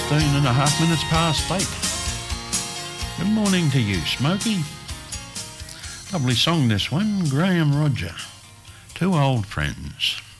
15 and a half minutes past 8. Good morning to you, Smokey. Lovely song this one, Graham Roger. Two Old Friends.